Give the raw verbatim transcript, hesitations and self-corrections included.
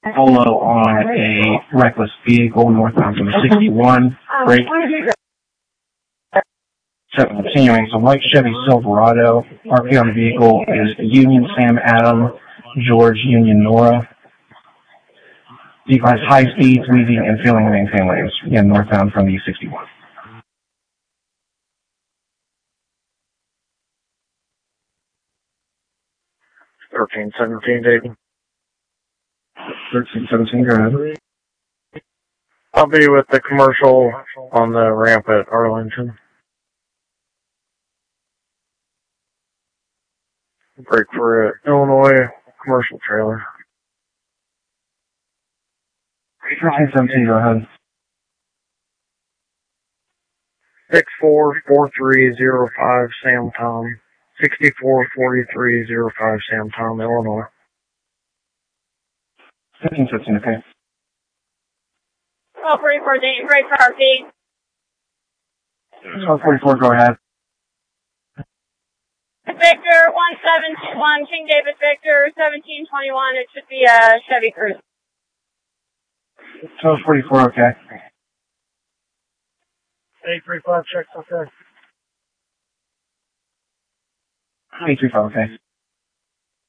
Polo on a reckless vehicle northbound from the sixty-one. Break. Continuing, so white Chevy Silverado. R P on the vehicle is Union Sam Adam, George Union Nora. Vehicle has high speeds, weaving, and failing to maintain lanes. Again, northbound from the sixty-one. thirteen seventeen, Dayton. thirteen seventeen, go ahead. I'll be with the commercial on the ramp at Arlington. Break for an Illinois commercial trailer. thirteen seventeen, go ahead. six four four three zero five Sam Tom. sixty-four forty-three oh five Sam Tom, Illinois. fifteen fifteen, okay. twelve forty-four, Dayton, break for R P. twelve forty-four, go ahead. Victor, one seven one, King David Victor, seventeen twenty-one, it should be a Chevy Cruze. twelve forty-four, okay. eight three five, checks, okay. eight three five, okay.